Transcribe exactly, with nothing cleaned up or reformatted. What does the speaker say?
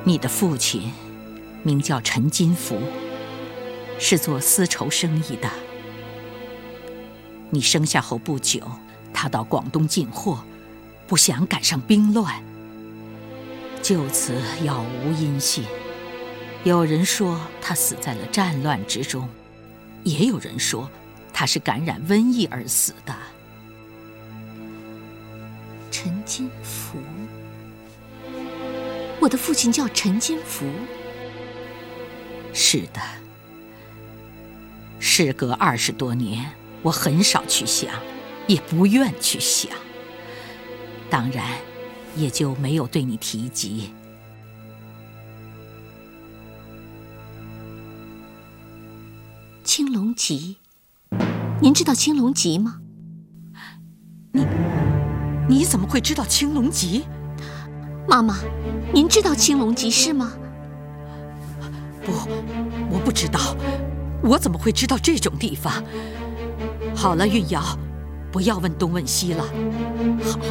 你的父亲名叫陈金福，是做丝绸生意的。你生下后不久，他到广东进货，不想赶上兵乱，就此杳无音信。有人说他死在了战乱之中，也有人说他是感染瘟疫而死的。 陈金福，我的父亲叫陈金福。 是的，事隔二十多年，我很少去想，也不愿去想，当然也就没有对你提及。 青龙集，您知道青龙集吗？ 你你怎么会知道青龙集？ 妈妈，您知道青龙集是吗？ 不，我不知道，我怎么会知道这种地方？好了，运瑶，不要问东问西了，好好